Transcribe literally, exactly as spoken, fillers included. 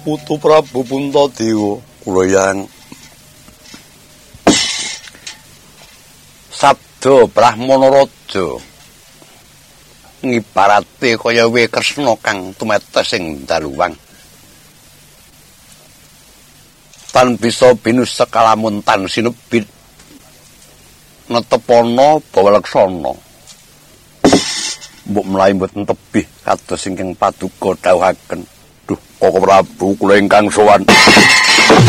Putu Prabu Puntadewa, kula yang sabda Brahmana Raja ngibarate kaya we Kresna kang tumetes ing daluwang. Tan bisa binus sekalamun tan sinebit netepana bawalaksana. Mbok mlayu mboten tebih kados ingkang paduka dawuhaken. Duh, Koko Prabu kula ingkang sowan.